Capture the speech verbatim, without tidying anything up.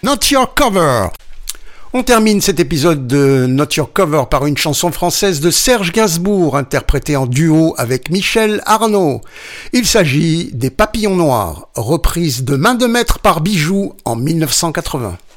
Not Your Cover. On termine cet épisode de Not Your Cover par une chanson française de Serge Gainsbourg, interprétée en duo avec Michel Arnaud. Il s'agit des Papillons Noirs, reprise de main de maître par Bijou en mille neuf cent quatre-vingts.